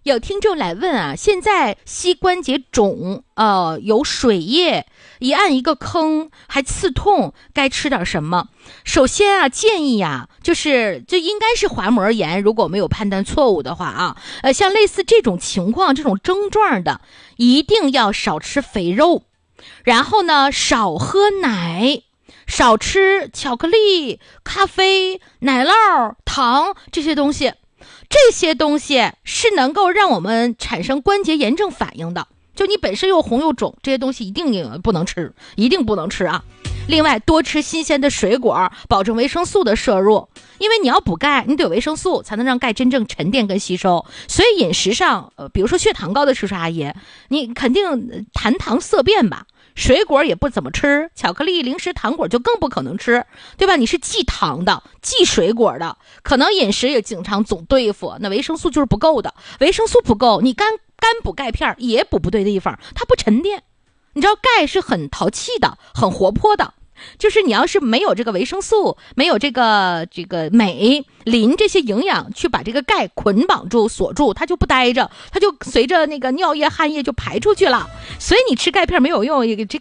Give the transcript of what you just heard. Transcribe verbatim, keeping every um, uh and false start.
有听众来问啊，现在膝关节肿，呃，有水液，一按一个坑，还刺痛，该吃点什么？首先啊，建议啊，就是就应该是滑膜炎，如果没有判断错误的话啊，呃，像类似这种情况、这种症状的，一定要少吃肥肉，然后呢，少喝奶。少吃巧克力、咖啡、奶酪、糖这些东西，这些东西是能够让我们产生关节炎症反应的。就你本身又红又肿，这些东西一定不能吃，一定不能吃啊！另外，多吃新鲜的水果，保证维生素的摄入。因为你要补钙，你得有维生素才能让钙真正沉淀跟吸收。所以饮食上，呃，比如说血糖高的叔叔阿姨，你肯定含糖色变吧。水果也不怎么吃，巧克力、零食、糖果就更不可能吃，对吧？你是忌糖的，忌水果的，可能饮食也经常总对付，那维生素就是不够的。维生素不够，你干干补钙片也补不对地方，它不沉淀。你知道钙是很淘气的，很活泼的。就是你要是没有这个维生素，没有这个这个镁、磷这些营养去把这个钙捆绑住、锁住，它就不待着，它就随着那个尿液、汗液就排出去了。所以你吃钙片没有用，这个